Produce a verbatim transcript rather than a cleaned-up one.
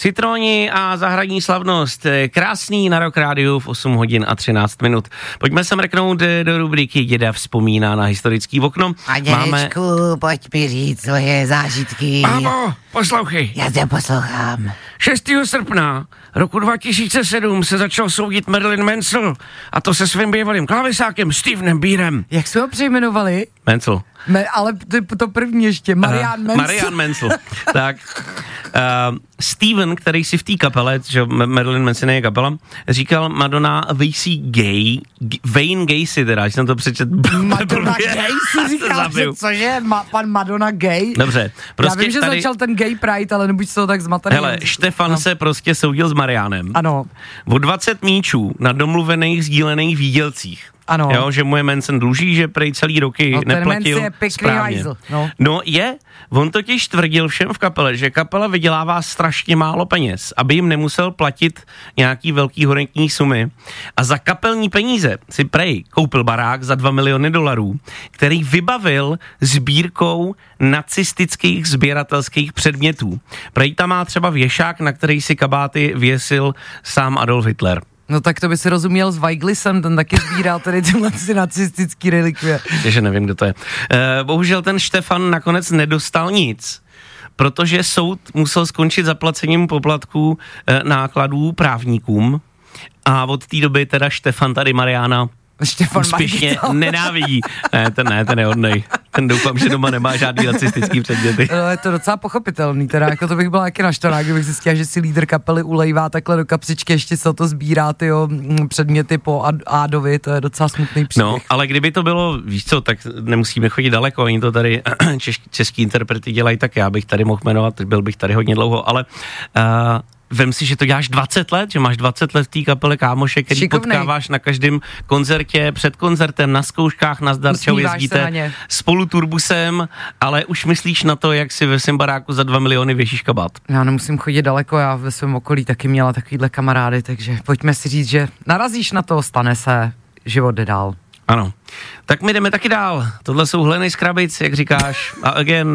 Citroni a zahradní slavnost. Krásný na Rock Rádiu v osm hodin a třináct minut. Pojďme se mrknout do rubriky Děda vzpomíná na historický okno. A dědečku, Máme... pojď mi říct svoje zážitky. Mámo, poslouchej. Já tě poslouchám. šestého srpna roku dva tisíce sedm se začal soudit Marilyn Manson, a to se svým bývalým klavesákem Stevenem Beerem. Jak jsme ho přejmenovali? Mansell. Me, ale to, to první ještě, Marian uh, Mansell. Marian Mansell. Tak, uh, Steven, který si v té kapele, že Marilyn Manson je kapela, říkal Madonna Gacy gay, G- Wayne Gacy teda, že jsem to přečet. Madonna Gacy říkal, že cože, ma, pan Madonna gay? Dobře. Prostě já vím, že tady... začal ten gay pride, ale nebuď z toho tak zmatený. Hele, Štefan no. se prostě soudil s Marianem. Ano. O dvacet míčů na domluvených sdílených výdělcích. Ano. Jo, že mu je Manson dluží, že prej celý roky no, neplatil je správně. No. no je, on totiž tvrdil všem v kapele, že kapela vydělává strašně málo peněz, aby jim nemusel platit nějaký velký horentní sumy. A za kapelní peníze si prej koupil barák za dva miliony dolarů, který vybavil sbírkou nacistických sběratelských předmětů. Prej tam má třeba věšák, na který si kabáty věsil sám Adolf Hitler. No tak to by si rozuměl s Weiglisem, ten taky sbíral tady tyhle nacistický relikvie. Takže nevím, kdo to je. E, bohužel ten Štefan nakonec nedostal nic, protože soud musel skončit zaplacením poplatků e, nákladů právníkům a od té doby teda Štefan tady Mariána Štefan úspěšně Majitel. nenávidí. Ne, ten ne, ten je hodnej. Ten doufám, že doma nemá žádný nacistický předměty. No, je to docela pochopitelný, teda jako to bych byla taky naštvaná, kdybych zjistila, že si lídr kapely ulejvá takhle do kapsičky, ještě se to sbírá, tyjo, předměty po Ádovi, to je docela smutný příběh. No, ale kdyby to bylo, víš co, tak nemusíme chodit daleko, oni to tady češ, český interprety dělají, tak já bych tady mohl jmenovat, byl bych tady hodně dlouho, ale uh, vem si, že to děláš dvacet let, že máš dvacet let v té kapele kámoše, který Šikovnej. Potkáváš na každém koncertě, před koncertem, na zkouškách, na zdarčou jezdíte spolu turbusem, ale už myslíš na to, jak si ve svém baráku za dva miliony věšíš kabát. Já nemusím chodit daleko, já ve svém okolí taky měla takovýhle kamarády, takže pojďme si říct, že narazíš na to, stane se, život jde dál. Ano. Tak my jdeme taky dál. Tohle jsou Hlenej z krabic, jak říkáš. A again,